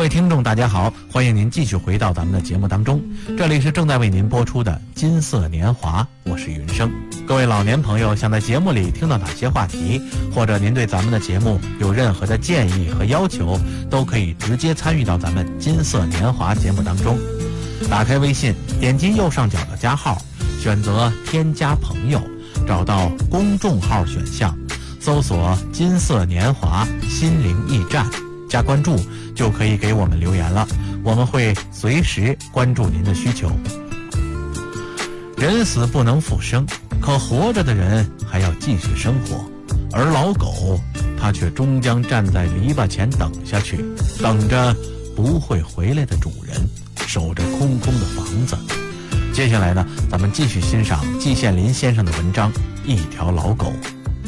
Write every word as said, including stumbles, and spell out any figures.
位听众大家好，欢迎您继续回到咱们的节目当中，这里是正在为您播出的金色年华，我是云生。各位老年朋友想在节目里听到哪些话题，或者您对咱们的节目有任何的建议和要求，都可以直接参与到咱们金色年华节目当中。打开微信，点击右上角的加号，选择添加朋友，找到公众号选项，搜索金色年华心灵驿站，加关注就可以给我们留言了，我们会随时关注您的需求。人死不能复生，可活着的人还要继续生活，而老狗它却终将站在篱笆前等下去，等着不会回来的主人，守着空空的房子。接下来呢，咱们继续欣赏季羡林先生的文章《一条老狗》。